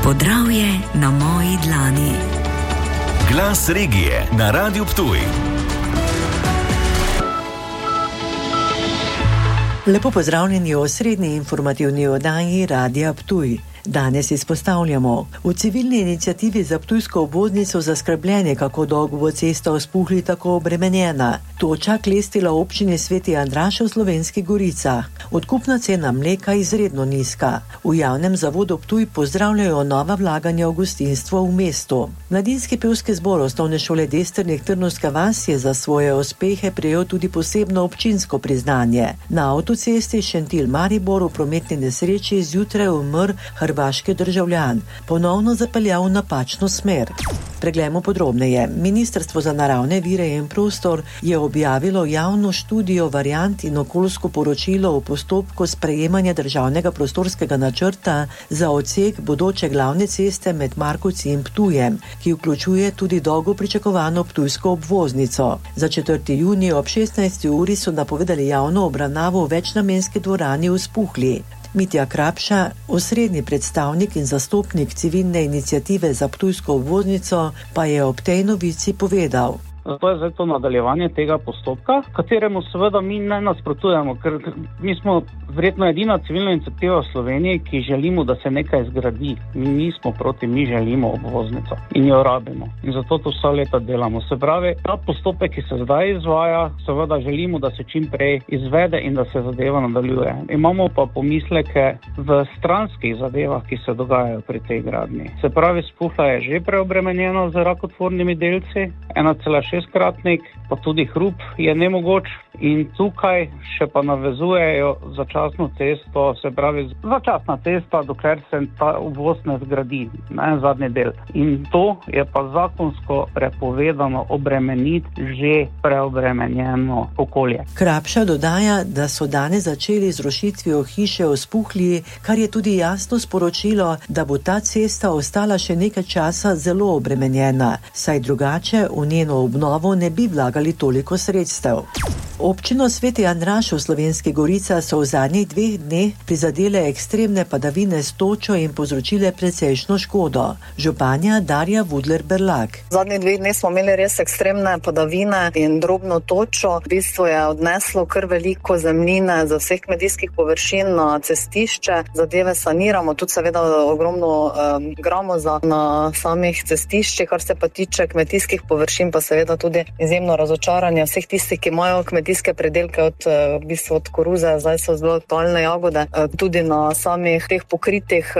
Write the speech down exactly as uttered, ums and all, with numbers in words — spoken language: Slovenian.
Podravje na moji dlani. Glas regije na Radiu Ptuj. Lepo pozdravljeni v osrednji informativni oddaji Radia Ptuj. Danes izpostavljamo. V civilni iniciativi za ptujsko obvoznico zaskrbljene, kako dolgo bo cesta v Spuhli tako obremenjena. Toča klestila v občini Sveti Andraž v Slovenskih Goricah. Odkupna cena mleka izredno nizka. V javnem zavodu Ptuj pozdravljajo nova vlaganja v gostinstvo v mestu. Mladinski pevski zbor Osnovne šole Destrnik Trnovska vas je za svoje uspehe prejel tudi posebno občinsko priznanje. Na avtocesti Šentilj-Maribor v prometni nesreči zjutraj umrl hrvaški državljan, ponovno zapeljal v napačno smer. Preglejmo podrobneje. Ministrstvo za naravne vire in prostor je objavilo javno študijo variant in okoljsko poročilo o postopku sprejemanja državnega prostorskega načrta za odsek bodoče glavne ceste med Markovci in Ptujem, ki vključuje tudi dolgo pričakovano ptujsko obvoznico. Za četrtega junija ob šestnajsti uri so napovedali javno obravnavo v večnamenski dvorani v Spuhli. Mitja Krapša, osrednji predstavnik in zastopnik civilne iniciative za ptujsko obvoznico, pa je ob tej novici povedal. Zato je zdaj to nadaljevanje tega postopka, kateremu seveda mi ne nasprotujemo, ker mi smo verjetno edina civilna iniciativa v Sloveniji, ki želimo, da se nekaj zgradi. Mi nismo proti, mi želimo obvoznico in jo rabimo. In zato to vsa leta delamo. Se pravi, ta postopek, ki se zdaj izvaja, seveda želimo, da se čim prej izvede in da se zadeva nadaljuje. Imamo pa pomisleke v stranskih zadevah, ki se dogajajo pri tej gradnji. Se pravi, Spuhla je že preobremenjena z rakotvornimi delci, ena cela šest kratnik, pa tudi hrup je nemogoč in tukaj še pa navezujejo začasno cesto, se pravi začasna cesta, dokler se ta obvoz ne zgradi, ne, zadnji del. In to je pa zakonsko prepovedano obremeniti že preobremenjeno okolje. Krapša dodaja, da so danes začeli z rušitvijo hiše v Spuhli, kar je tudi jasno sporočilo, da bo ta cesta ostala še nekaj časa zelo obremenjena, saj drugače v njeno obnovo ne bi vlagali toliko sredstev. Občino Sveti Andraž v Slovenskih Goricah so v zadnjih dveh dneh prizadele ekstremne padavine s točo in povzročile precejšno škodo. Županja Darja Vudler-Berlak. V zadnjih dveh dneh smo imeli res ekstremne padavine in drobno točo. V bistvu je odneslo kar veliko zemljine za vseh kmetijskih površin na cestišče. Zadeve saniramo, tudi seveda ogromno um, gramoza na samih cestiščih, kar se pa tiče kmetijskih površin, pa seveda tudi izjemno razočaranje vseh tistih, ki imajo kmetijske predelke od, v bistvu od koruze, zdaj so zelo aktualne jagode, tudi na samih teh pokritih